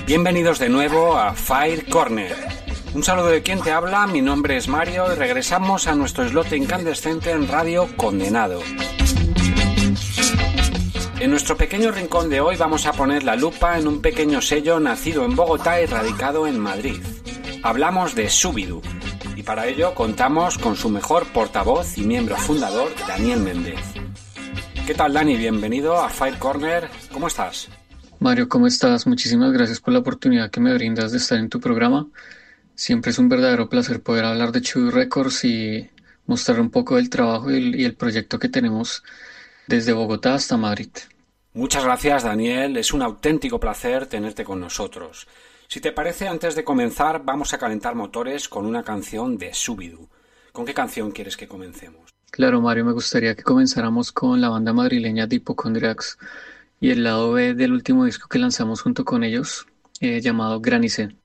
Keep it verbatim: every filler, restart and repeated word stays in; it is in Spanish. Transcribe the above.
Bienvenidos de nuevo a Fire Corner. Un saludo de quien te habla, mi nombre es Mario y regresamos a nuestro slot incandescente en Radio Condenado. En nuestro pequeño rincón de hoy vamos a poner la lupa en un pequeño sello nacido en Bogotá y radicado en Madrid. Hablamos de Shubidoo y para ello contamos con su mejor portavoz y miembro fundador, Daniel Méndez. ¿Qué tal, Dani? Bienvenido a Fire Corner. ¿Cómo estás? Mario, ¿cómo estás? Muchísimas gracias por la oportunidad que me brindas de estar en tu programa. Siempre es un verdadero placer poder hablar de Shubidoo Records y mostrar un poco del trabajo y el, y el proyecto que tenemos desde Bogotá hasta Madrid. Muchas gracias, Daniel. Es un auténtico placer tenerte con nosotros. Si te parece, antes de comenzar, vamos a calentar motores con una canción de Shubidoo. ¿Con qué canción quieres que comencemos? Claro, Mario, me gustaría que comenzáramos con la banda madrileña The Hypochondriacs y el lado B del último disco que lanzamos junto con ellos, eh, llamado Granicé.